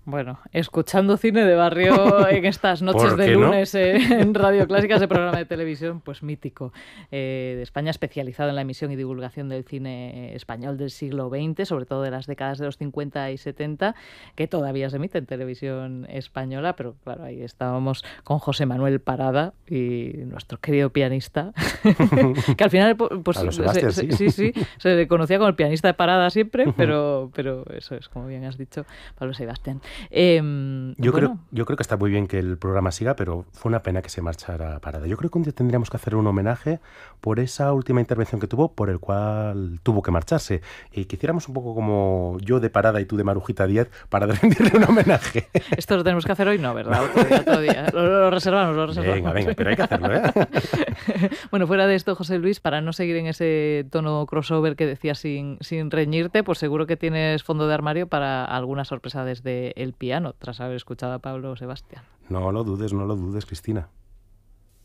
Bueno, escuchando cine de barrio en estas noches de lunes en Radio Clásica, ese programa de televisión pues mítico de España, especializado en la emisión y divulgación del cine español del siglo XX, sobre todo de las décadas de los 50 y 70, que todavía se emite en televisión española, pero claro, ahí estábamos con José Manuel Parada y nuestro querido pianista, que al final pues se le conocía como el pianista de Parada siempre, pero eso es, como bien has dicho, Pablo Sebastián. Yo creo que está muy bien que el programa siga, pero fue una pena que se marchara Parada. Yo creo que un día tendríamos que hacer un homenaje por esa última intervención que tuvo, por el cual tuvo que marcharse. Y que hiciéramos un poco como yo de Parada y tú de Marujita Díaz para rendirle un homenaje. Esto lo tenemos que hacer hoy, no, ¿verdad? Otro día. Lo reservamos. Venga, pero hay que hacerlo, ¿eh? Bueno, fuera de esto, José Luis, para no seguir en ese tono crossover que decías sin reñirte, pues seguro que tienes fondo de armario para alguna sorpresa desde el piano, tras haber escuchado a Pablo Sebastián. No lo dudes, Cristina.